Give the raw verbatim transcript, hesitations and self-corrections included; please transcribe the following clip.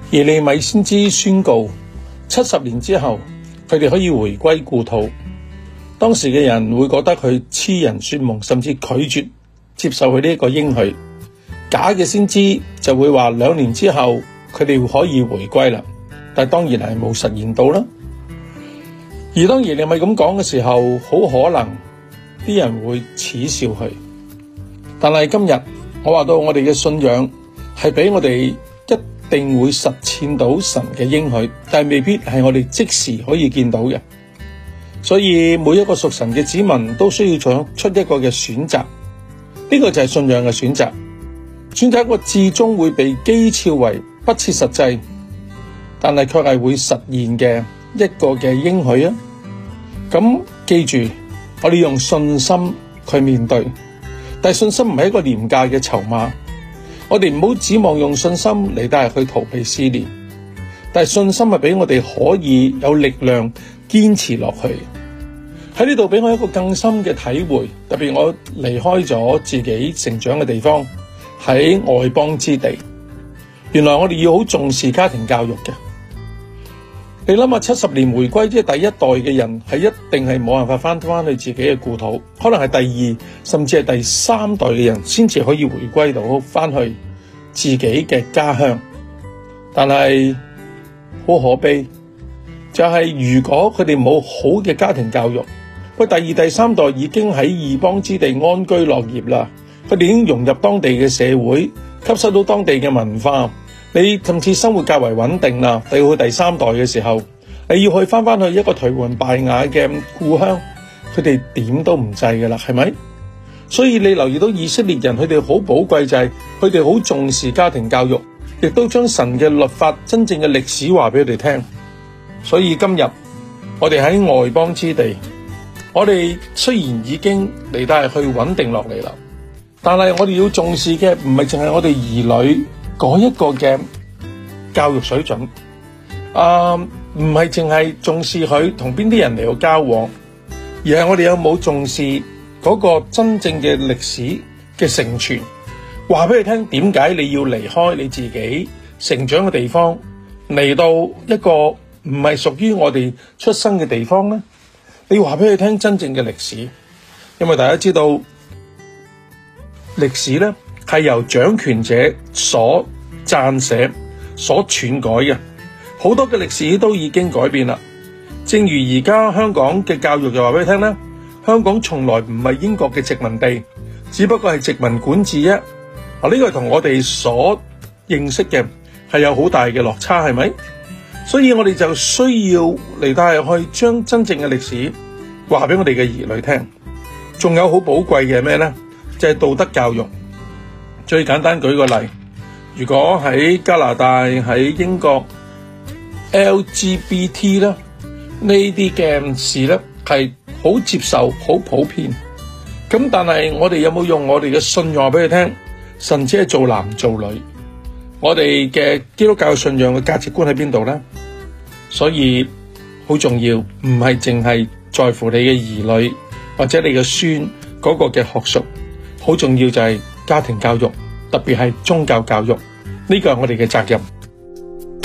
耶利米先知宣告，七十年之後，佢哋可以回歸故土。當時嘅人會覺得佢痴人說夢，甚至拒絕接受佢呢一個應許。假嘅先知就會話兩年之後佢哋可以回歸啦，但係當然係冇實現到啦。而當耶利米咁講嘅時候，好可能啲人會恥笑佢。但係今日我話到我哋嘅信仰係俾我哋一定會實踐到神嘅應許，但係未必係我哋即時可以見到嘅。所以每一個屬神嘅子民都需要做出一個嘅選擇，呢個就係信仰嘅選擇，選擇一個至終會被譏誚為不切實際，但係卻係會實現嘅一個嘅應許啊！咁記住，我哋用信心去面對，但係信心唔係一個廉價嘅籌碼，我哋唔好指望用信心嚟帶去逃避試煉，但係信心係俾我哋可以有力量堅持落去。喺呢度俾我一個更深嘅體會，特別我離開咗自己成長嘅地方，喺外邦之地，原來我哋要好重視家庭教育嘅。你諗下，七十年回歸，即係第一代嘅人係一定係冇辦法翻翻去自己嘅故土，可能係第二甚至係第三代嘅人先至可以回歸到翻去自己嘅家鄉。但係好可悲，就係如果佢哋冇好嘅家庭教育，喂，第二第三代已經喺異邦之地安居樂業啦，佢哋已經融入當地嘅社會，吸收到當地嘅文化。你甚至生活較為穩定啦，到去第三代嘅時候，你要去翻翻去一個頹垣敗瓦嘅故鄉，佢哋點都唔制噶啦，係咪？所以你留意到以色列人，佢哋好寶貴就係佢哋好重視家庭教育，亦都將神嘅律法真正嘅歷史話俾佢哋聽。所以今日我哋喺外邦之地，我哋雖然已經嚟到係去穩定落嚟啦，但係我哋要重視嘅唔係淨係我哋兒女嗰一個嘅教育水準，啊，唔係淨係重視佢同邊啲人嚟到交往，而係我哋有冇重視嗰個真正嘅歷史嘅承傳，話俾佢聽點解你要離開你自己成長嘅地方，嚟到一個唔係屬於我哋出生嘅地方呢？你話俾佢聽真正嘅歷史，因為大家知道歷史呢係由掌權者所撰寫、所篡改嘅，好多嘅歷史都已經改變啦。正如而家香港嘅教育就話俾你聽咧，香港從來唔係英國嘅殖民地，只不過係殖民管治啫。啊，呢個同我哋所認識嘅係有好大嘅落差，係咪？所以我哋就需要嚟帶去將真正嘅歷史話俾我哋嘅兒女聽。仲有好寶貴嘅咩咧？就係道德教育。最簡單舉個例，如果喺加拿大、喺英國 L G B T 咧呢啲嘅事咧係好接受、好普遍。咁但係我哋有冇用我哋嘅信仰俾佢聽？甚至係做男做女，我哋嘅基督教信仰嘅價值觀喺邊度咧？所以好重要，唔係淨係在乎你嘅兒女或者你嘅孫嗰個嘅學術，好重要就係家庭教育，特別係宗教教育，呢個係我哋嘅責任。